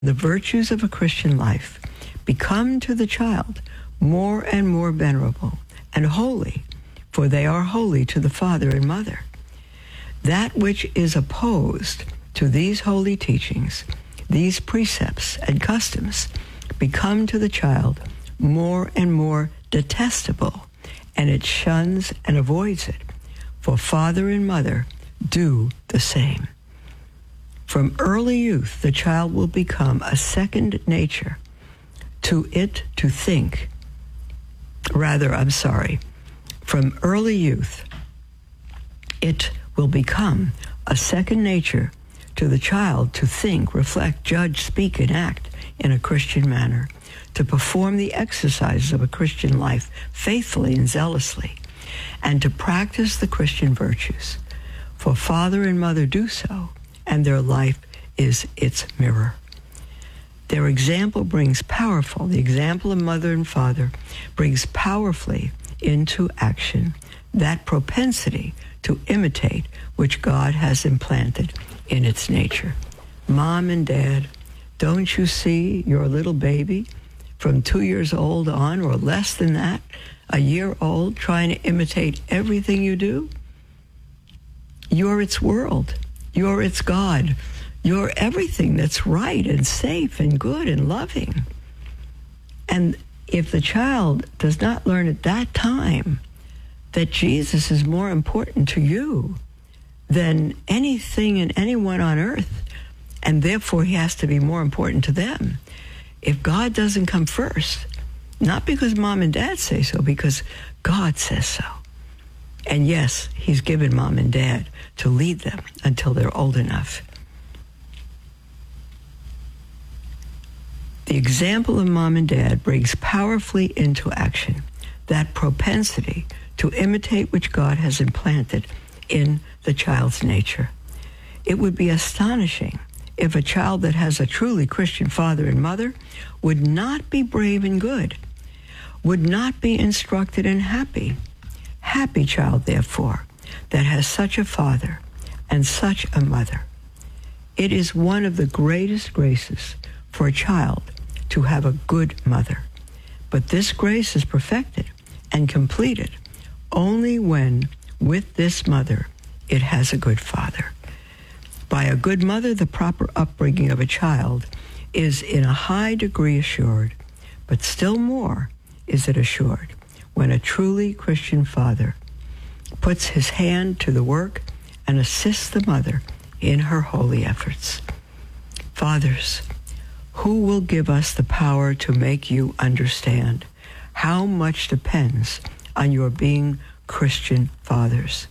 The virtues of a Christian life become to the child more and more venerable and holy, for they are holy to the father and mother. That which is opposed to these holy teachings, these precepts and customs, become to the child more and more detestable, and it shuns and avoids it, for father and mother do the same. From early youth, the child will become a second nature to it to think. From early youth, it will become a second nature to the child to think, reflect, judge, speak, and act in a Christian manner, to perform the exercises of a Christian life faithfully and zealously, and to practice the Christian virtues. For father and mother do so, and their life is its mirror. The example of mother and father brings powerfully into action that propensity to imitate which God has implanted in its nature. Mom and dad, don't you see your little baby from 2 years old on, or less than that, a year old, trying to imitate everything you do? You're its world. You're its God. You're everything that's right and safe and good and loving. And if the child does not learn at that time that Jesus is more important to you than anything and anyone on earth, and therefore he has to be more important to them, if God doesn't come first, not because mom and dad say so, because God says so. And yes, he's given mom and dad to lead them until they're old enough. The example of mom and dad brings powerfully into action that propensity to imitate which God has implanted in the child's nature. It would be astonishing if a child that has a truly Christian father and mother would not be brave and good, would not be instructed and happy. Happy child, therefore, that has such a father and such a mother. It is one of the greatest graces for a child to have a good mother. But this grace is perfected and completed only when, with this mother, it has a good father. By a good mother, the proper upbringing of a child is in a high degree assured, but still more is it assured when a truly Christian father puts his hand to the work and assists the mother in her holy efforts. Fathers, who will give us the power to make you understand how much depends on your being Christian fathers?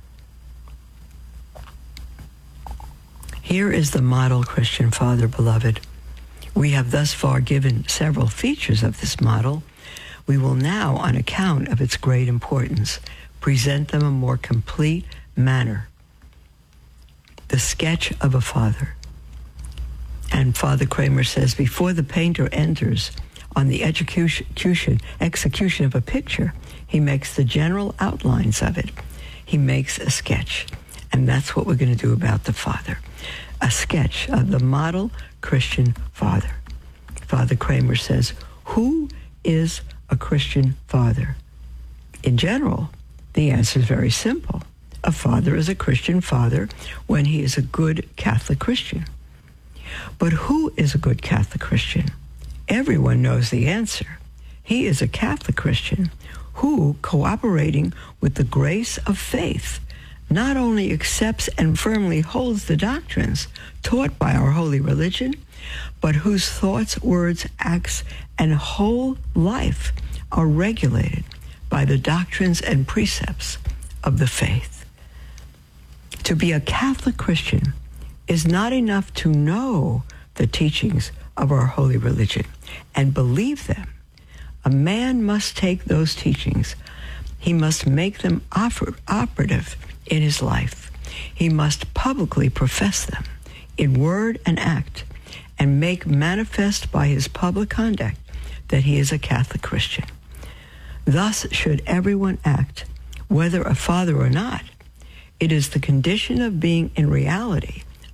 Here is the model Christian father, beloved. We have thus far given several features of this model. We will now, on account of its great importance, present them in a more complete manner. The sketch of a father. And Father Kramer says, before the painter enters on the execution of a picture, he makes the general outlines of it. He makes a sketch. And that's what we're going to do about the father. A sketch of the model Christian father. Father Kramer says, who is a Christian father? In general, the answer is very simple. A father is a Christian father when he is a good Catholic Christian. But who is a good Catholic Christian? Everyone knows the answer. He is a Catholic Christian who, cooperating with the grace of faith, not only accepts and firmly holds the doctrines taught by our holy religion, but whose thoughts, words, acts, and whole life are regulated by the doctrines and precepts of the faith. To be a Catholic Christian is not enough to know the teachings of our holy religion and believe them. A man must take those teachings. He must make them operative in his life. He must publicly profess them in word and act and make manifest by his public conduct that he is a Catholic Christian. Thus should everyone act, whether a father or not. It is the condition of being in reality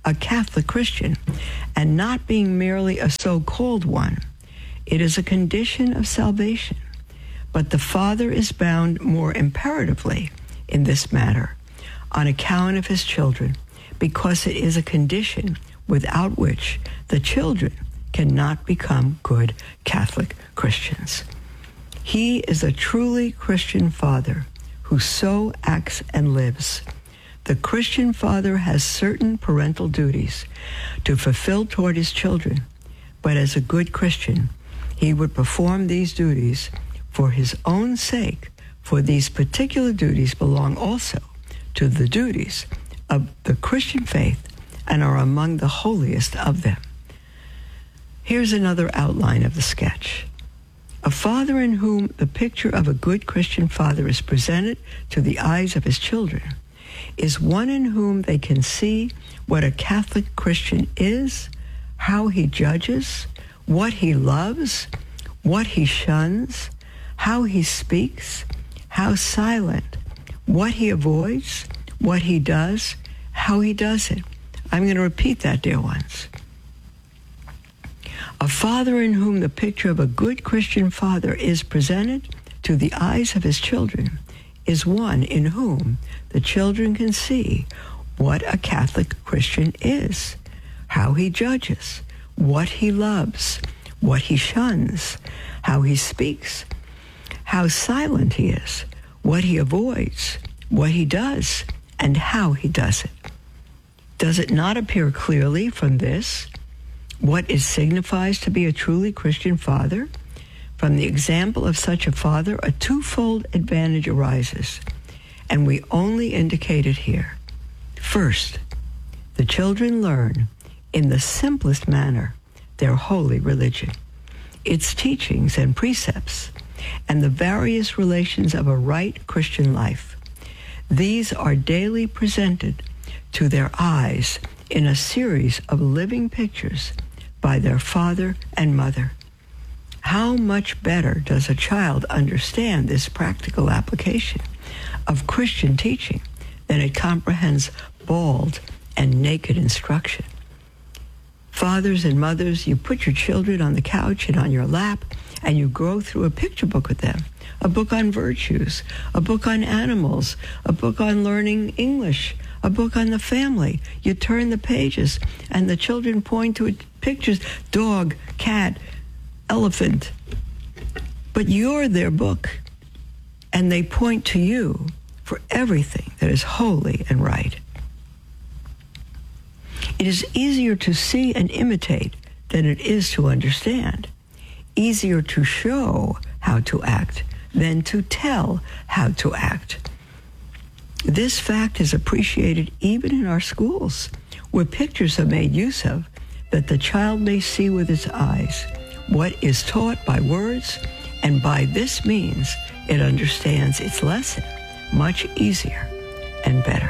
a Catholic Christian and not being merely a so-called one. It is a condition of salvation. But the father is bound more imperatively in this matter on account of his children, because it is a condition without which the children cannot become good Catholic Christians. He is a truly Christian father who so acts and lives. The Christian father has certain parental duties to fulfill toward his children, but as a good Christian, he would perform these duties for his own sake, for these particular duties belong also to the duties of the Christian faith and are among the holiest of them. Here's another outline of the sketch. A father in whom the picture of a good Christian father is presented to the eyes of his children is one in whom they can see what a Catholic Christian is, how he judges, what he loves, what he shuns, how he speaks, how silent, what he avoids, what he does, how he does it. I'm going to repeat that, dear ones. A father in whom the picture of a good Christian father is presented to the eyes of his children is one in whom the children can see what a Catholic Christian is, how he judges, what he loves, what he shuns, how he speaks, how silent he is, what he avoids, what he does, and how he does it. Does it not appear clearly from this what it signifies to be a truly Christian father? From the example of such a father, a twofold advantage arises, and we only indicate it here. First, the children learn in the simplest manner their holy religion, its teachings and precepts, and the various relations of a right Christian life. These are daily presented to their eyes in a series of living pictures by their father and mother. How much better does a child understand this practical application of Christian teaching than it comprehends bald and naked instruction? Fathers and mothers, you put your children on the couch and on your lap, and you go through a picture book with them, a book on virtues, a book on animals, a book on learning English, a book on the family. You turn the pages, and the children point to pictures, dog, cat, elephant. But you're their book, and they point to you for everything that is holy and right. It is easier to see and imitate than it is to understand. Easier to show how to act than to tell how to act. This fact is appreciated even in our schools, where pictures are made use of, that the child may see with its eyes what is taught by words, and by this means it understands its lesson much easier and better.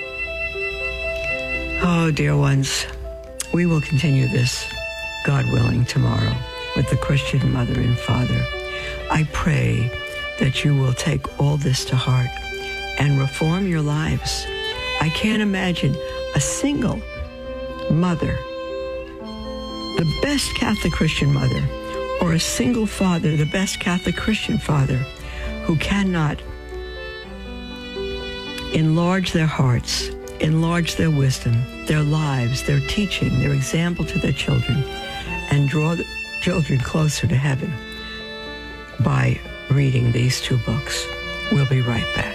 Oh, dear ones, we will continue this, God willing, tomorrow with the Christian mother and father. I pray that you will take all this to heart and reform your lives. I can't imagine a single mother, the best Catholic Christian mother, or a single father, the best Catholic Christian father, who cannot enlarge their hearts, enlarge their wisdom, their lives, their teaching, their example to their children, and draw the children closer to heaven by reading these two books. We'll be right back.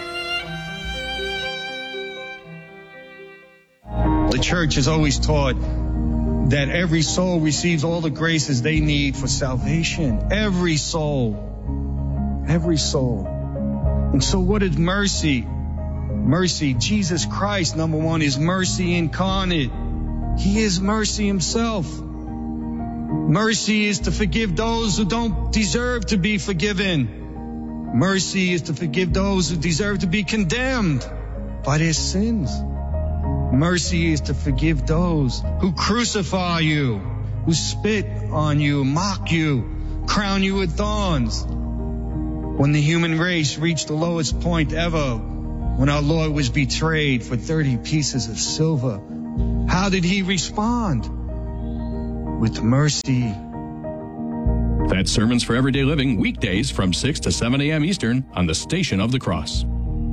The church has always taught that every soul receives all the graces they need for salvation. Every soul. Every soul. And so what is mercy? Mercy, Jesus Christ, number one, is mercy incarnate. He is mercy himself. Mercy is to forgive those who don't deserve to be forgiven. Mercy is to forgive those who deserve to be condemned by their sins. Mercy is to forgive those who crucify you, who spit on you, mock you, crown you with thorns. When the human race reached the lowest point ever, when our Lord was betrayed for 30 pieces of silver, How did he respond? With mercy. That's Sermons for Everyday Living, weekdays from 6 to 7 a.m. Eastern on the Station of the Cross.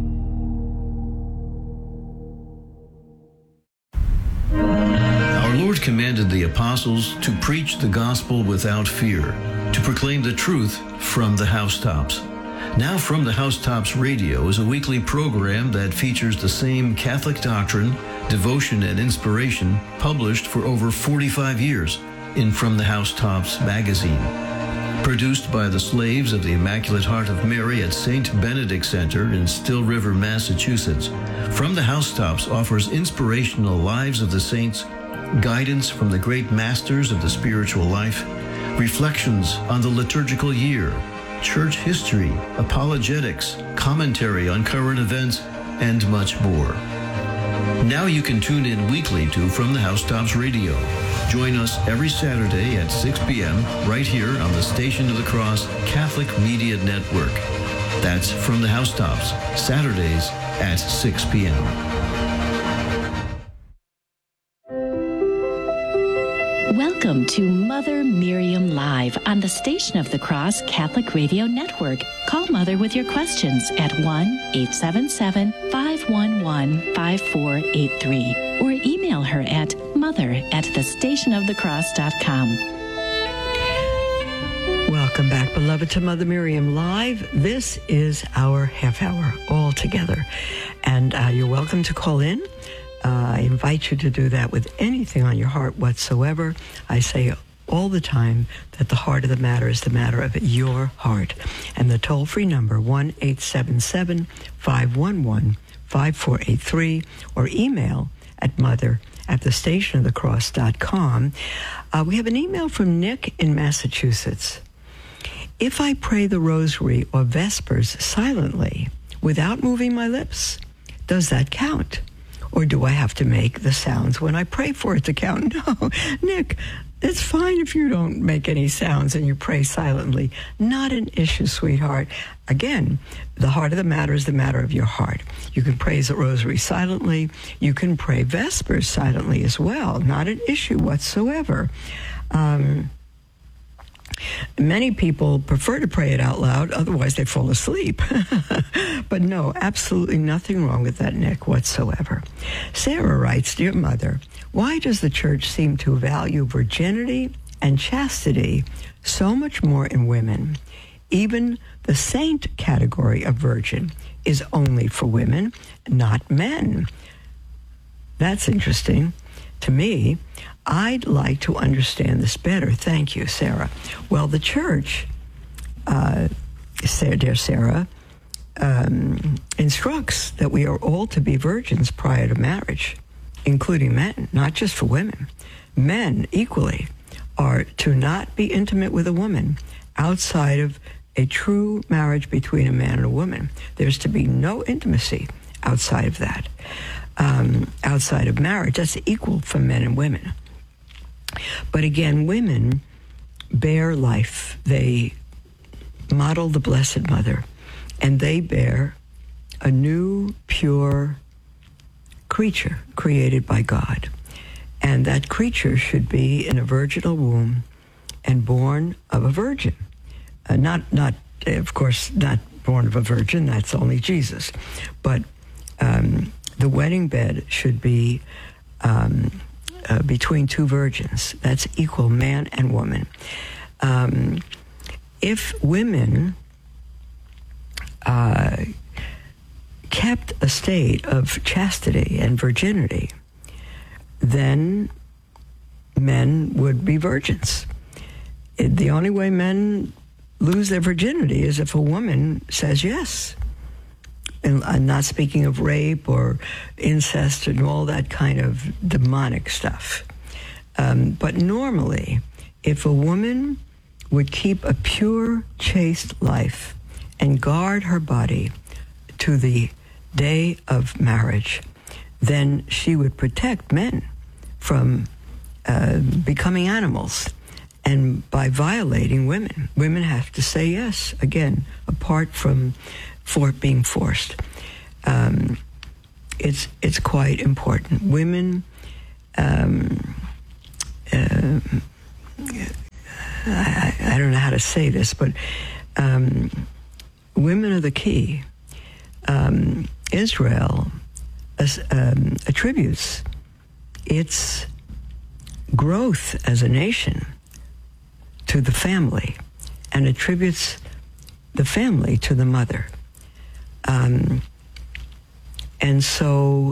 Our Lord commanded the apostles to preach the gospel without fear, to proclaim the truth from the housetops. Now From the Housetops Radio is a weekly program that features the same Catholic doctrine, devotion, and inspiration published for over 45 years in From the Housetops magazine. Produced by the slaves of the Immaculate Heart of Mary at St. Benedict Center in Still River, Massachusetts, From the Housetops offers inspirational lives of the saints, guidance from the great masters of the spiritual life, reflections on the liturgical year, church history, apologetics, commentary on current events, and much more. Now you can tune in weekly to From the Housetops Radio. Join us every Saturday at 6 p.m. right here on the Station of the Cross Catholic Media Network. That's From the Housetops, Saturdays at 6 p.m. Welcome to Mother Miriam Live on the Station of the Cross Catholic Radio Network. Call Mother with your questions at 1-877-511-5483 or email her at mother@thestationofthecross.com. Welcome back, beloved, to Mother Miriam Live. This is our half hour all together. And you're welcome to call in. I invite you to do that with anything on your heart whatsoever. I say all the time that the heart of the matter is the matter of your heart. And the toll-free number, 1-877-511-5483, or email at mother@thestationofthecross.com. We have an email from Nick in Massachusetts. If I pray the rosary or vespers silently, without moving my lips, does that count? Or do I have to make the sounds when I pray for it to count? No, Nick, it's fine if you don't make any sounds and you pray silently. Not an issue, sweetheart. Again, the heart of the matter is the matter of your heart. You can pray the rosary silently. You can pray vespers silently as well. Not an issue whatsoever. Many people prefer to pray it out loud, otherwise they fall asleep. But no, absolutely nothing wrong with that, Nick, whatsoever. Sarah writes, Dear Mother, why does the Church seem to value virginity and chastity so much more in women? Even the saint category of virgin is only for women, not men. That's interesting. To me, I'd like to understand this better. Thank you, Sarah. Well, the Church, dear Sarah, instructs that we are all to be virgins prior to marriage, including men, not just for women. Men, equally, are to not be intimate with a woman outside of a true marriage between a man and a woman. There's to be no intimacy outside of that. Outside of marriage, that's equal for men and women. But again, women bear life. They model the Blessed Mother, and they bear a new, pure creature created by God. And that creature should be in a virginal womb and born of a virgin. Of course, not born of a virgin, that's only Jesus. But the wedding bed should be between two virgins. That's equal, man and woman. If women kept a state of chastity and virginity, then men would be virgins. The only way men lose their virginity is if a woman says yes. And I'm not speaking of rape or incest and all that kind of demonic stuff. But normally, if a woman would keep a pure, chaste life and guard her body to the day of marriage, then she would protect men from becoming animals. And by violating women, women have to say yes, again, apart from being forced. It's quite important. Women I don't know how to say this, but women are the key. Israel attributes its growth as a nation to the family and attributes the family to the mother. And so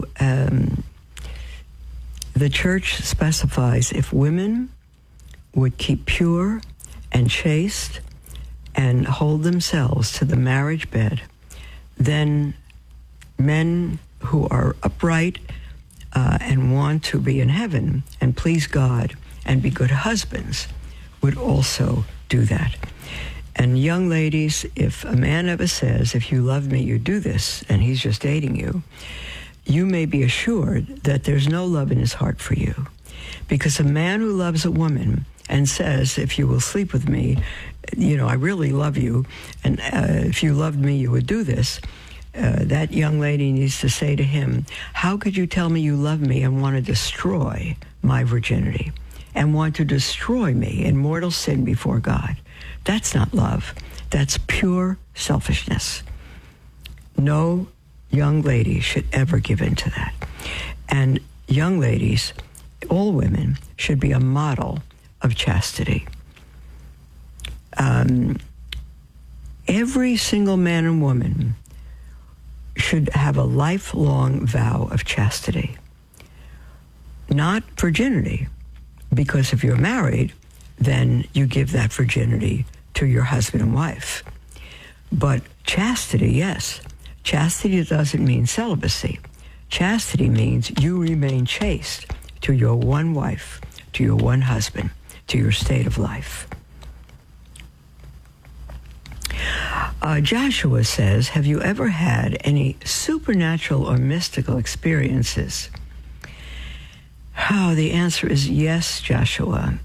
the church specifies if women would keep pure and chaste and hold themselves to the marriage bed, then men who are upright and want to be in heaven and please God and be good husbands would also do that. And young ladies, if a man ever says, if you love me, you do this, and he's just dating you, you may be assured that there's no love in his heart for you. Because a man who loves a woman and says, if you will sleep with me, I really love you, and if you loved me, you would do this, that young lady needs to say to him, how could you tell me you love me and want to destroy my virginity and want to destroy me in mortal sin before God? That's not love. That's pure selfishness. No young lady should ever give in to that. And young ladies, all women, should be a model of chastity. Every single man and woman should have a lifelong vow of chastity. Not virginity, because if you're married, then you give that virginity to your husband and wife. But chastity, yes. Chastity doesn't mean celibacy. Chastity means you remain chaste to your one wife, to your one husband, to your state of life. Joshua says, have you ever had any supernatural or mystical experiences? Oh, the answer is yes, Joshua.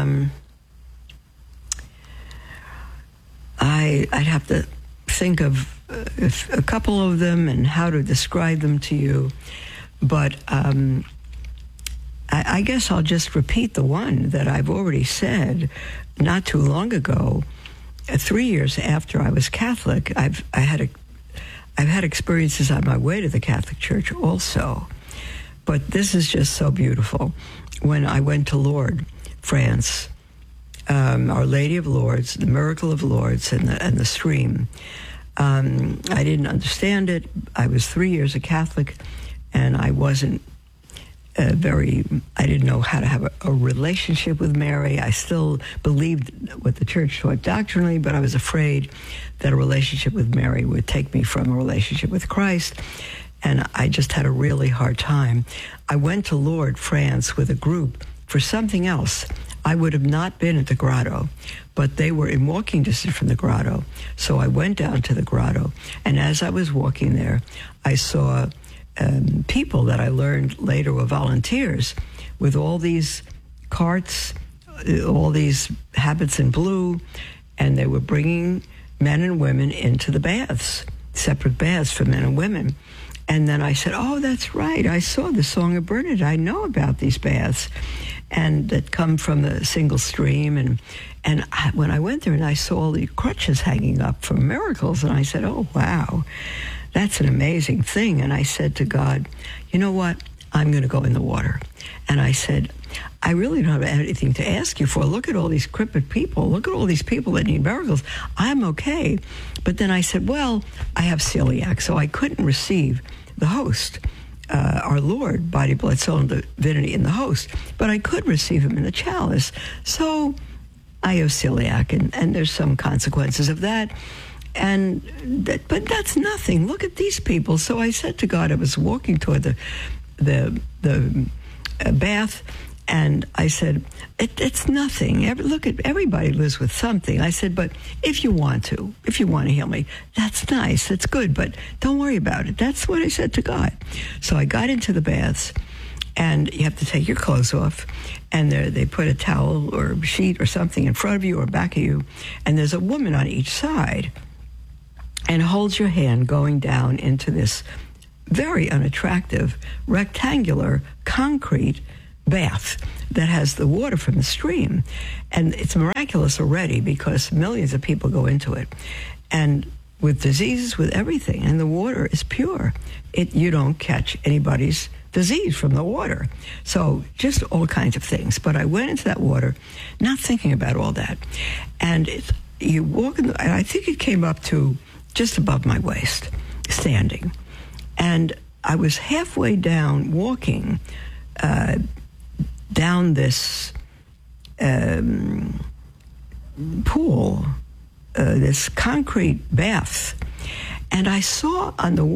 I'd have to think of a couple of them and how to describe them to you. But I guess I'll just repeat the one that I've already said not too long ago. 3 years after I was Catholic, I've had experiences on my way to the Catholic Church also. But this is just so beautiful. When I went to Lourdes, France, Our Lady of Lourdes, the Miracle of Lourdes, and the stream. I didn't understand it. I was 3 years a Catholic, and I wasn't I didn't know how to have a relationship with Mary. I still believed what the church taught doctrinally, but I was afraid that a relationship with Mary would take me from a relationship with Christ, and I just had a really hard time. I went to Lourdes, France, with a group for something else. I would have not been at the grotto, but they were in walking distance from the grotto, so I went down to the grotto, and as I was walking there, I saw people that I learned later were volunteers with all these carts, all these habits in blue, and they were bringing men and women into the baths, separate baths for men and women. And then I said, oh, that's right. I saw the Song of Bernadette. I know about these baths and that come from the single stream. And when I went there and I saw all the crutches hanging up from miracles, and I said, oh, wow. That's an amazing thing. And I said to God, you know what? I'm going to go in the water. And I said, I really don't have anything to ask you for. Look at all these crippled people. Look at all these people that need miracles. I'm okay. But then I said, well, I have celiac, so I couldn't receive the host, our Lord, body, blood, soul, and divinity in the host. But I could receive him in the chalice. So I have celiac, and there's some consequences of that. But that's nothing. Look at these people. So I said to God, I was walking toward the bath, and I said, it's nothing. Look at everybody lives with something. I said, but if you want to heal me, that's nice, that's good, but don't worry about it. That's what I said to God. So I got into the baths, and you have to take your clothes off, and they put a towel or a sheet or something in front of you or back of you, and there's a woman on each side, and holds your hand going down into this very unattractive, rectangular, concrete bath that has the water from the stream. And it's miraculous already because millions of people go into it. And with diseases, with everything, and the water is pure. You don't catch anybody's disease from the water. So just all kinds of things. But I went into that water not thinking about all that. And you walk in, and I think it came up to just above my waist, standing. And I was halfway down, walking down this pool, this concrete bath, and I saw on the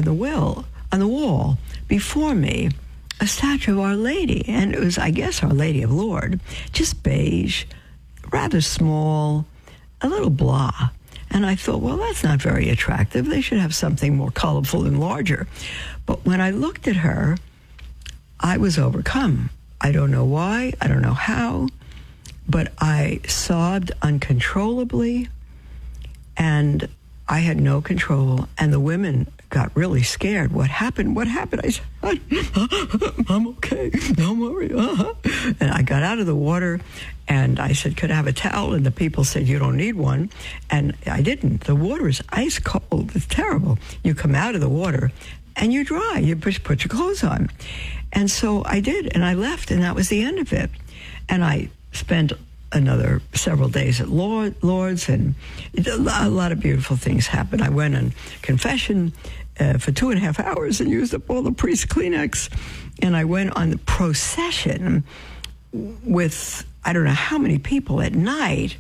wall before me a statue of Our Lady, and it was, I guess, Our Lady of Lourdes, just beige, rather small, a little blah. And I thought, well, that's not very attractive. They should have something more colorful and larger. But when I looked at her, I was overcome. I don't know why, I don't know how, but I sobbed uncontrollably, and I had no control, and the women got really scared. What happened? What happened? I said, I'm okay. Don't worry. And I got out of the water, and I said, could I have a towel? And the people said, you don't need one. And I didn't. The water is ice cold. It's terrible. You come out of the water, and you dry. You just put your clothes on. And so I did, and I left, and that was the end of it. And I spent another several days at Lourdes, and a lot of beautiful things happened. I went on confession for 2.5 hours and used up all the priest's Kleenex, and I went on the procession with I don't know how many people at night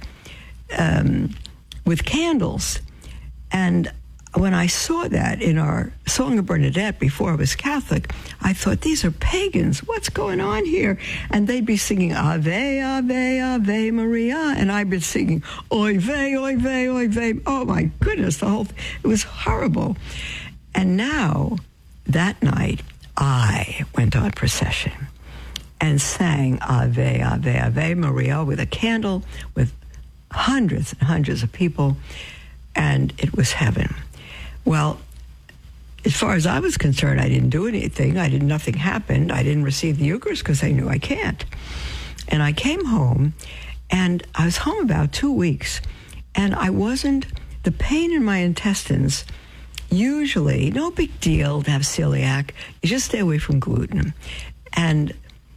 with candles. And when I saw that in our Song of Bernadette before I was Catholic, I thought, these are pagans. What's going on here? And they'd be singing Ave, Ave, Ave Maria, and I'd be singing Oy vey, Oy vey, Oy vey. Oh my goodness, it was horrible. And now, that night, I went on procession and sang Ave, Ave, Ave Maria with a candle with hundreds and hundreds of people, and it was heaven. Well, as far as I was concerned, I didn't do anything. Nothing happened. I didn't receive the Eucharist because I knew I can't. And I came home, and I was home about 2 weeks, and the pain in my intestines, usually, no big deal to have celiac. You just stay away from gluten. And,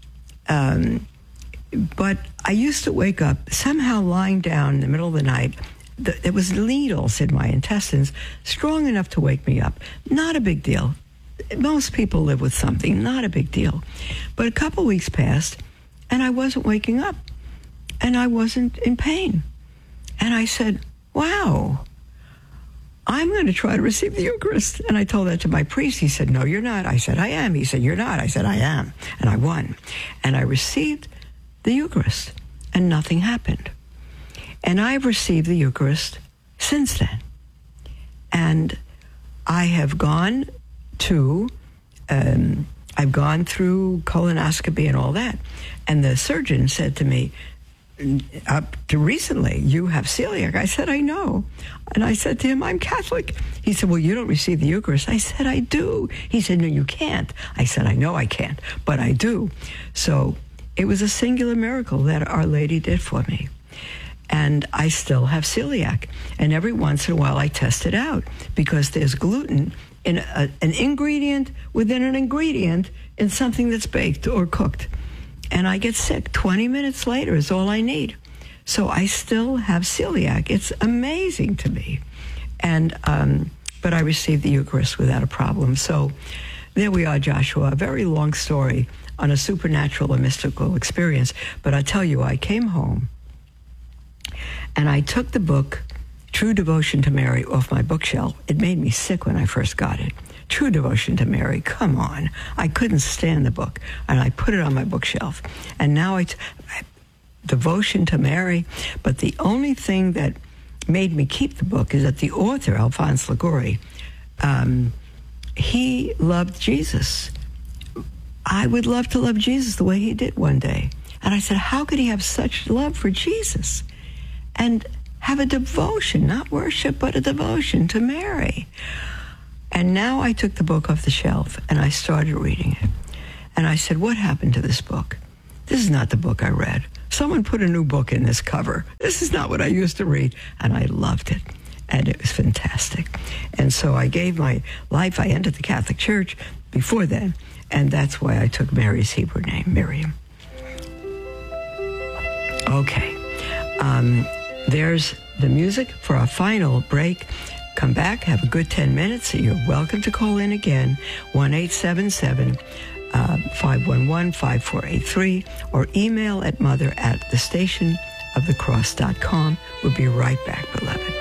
but I used to wake up somehow lying down in the middle of the night. There was needles in my intestines strong enough to wake me up. Not a big deal. Most people live with something, not a big deal. But a couple weeks passed, and I wasn't waking up, and I wasn't in pain. And I said, wow, I'm going to try to receive the Eucharist. And I told that to my priest. He said, no, you're not. I said, I am. He said, you're not. I said, I am. And I won. And I received the Eucharist, and nothing happened. And I've received the Eucharist since then. And I have gone through colonoscopy and all that. And the surgeon said to me, up to recently, you have celiac. I said, I know. And I said to him, I'm Catholic. He said, well, you don't receive the Eucharist. I said, I do. He said, no, you can't. I said, I know I can't, but I do. So it was a singular miracle that Our Lady did for me. And I still have celiac. And every once in a while I test it out because there's gluten in an ingredient within an ingredient in something that's baked or cooked. And I get sick. 20 minutes later is all I need. So I still have celiac. It's amazing to me. And but I received the Eucharist without a problem. So there we are, Joshua. A very long story on a supernatural and mystical experience. But I tell you, I came home, and I took the book, True Devotion to Mary, off my bookshelf. It made me sick when I first got it. True Devotion to Mary, come on. I couldn't stand the book, and I put it on my bookshelf. And now Devotion to Mary, but the only thing that made me keep the book is that the author, Alphonse Liguori, he loved Jesus. I would love to love Jesus the way he did one day. And I said, how could he have such love for Jesus and have a devotion, not worship, but a devotion to Mary? And now I took the book off the shelf and I started reading it. And I said, what happened to this book? This is not the book I read. Someone put a new book in this cover. This is not what I used to read. And I loved it. And it was fantastic. And so I gave my life. I entered the Catholic Church before then. And that's why I took Mary's Hebrew name, Miriam. Okay. There's the music for our final break. Come back, have a good 10 minutes. You're welcome to call in again, 1-877-511-5483, or email at mother@thestationofthecross.com. We'll be right back, beloved.